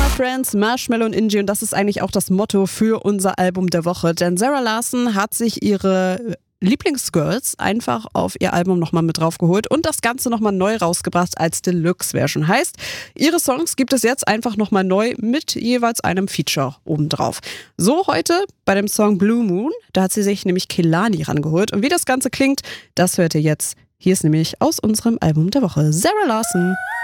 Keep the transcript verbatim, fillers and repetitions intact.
Friends, Marshmello und Inji, und das ist eigentlich auch das Motto für unser Album der Woche, denn Zara Larsson hat sich ihre Lieblingsgirls einfach auf ihr Album nochmal mit draufgeholt und das Ganze nochmal neu rausgebracht als Deluxe-Version. Heißt, ihre Songs gibt es jetzt einfach nochmal neu mit jeweils einem Feature obendrauf. So heute bei dem Song Blue Moon, da hat sie sich nämlich Kehlani rangeholt, und wie das Ganze klingt, das hört ihr jetzt. Hier ist nämlich aus unserem Album der Woche Zara Larsson.